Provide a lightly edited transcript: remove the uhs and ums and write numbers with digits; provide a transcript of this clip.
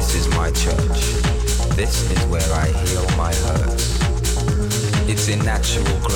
This is my church. This is where I heal my hurts. It's in natural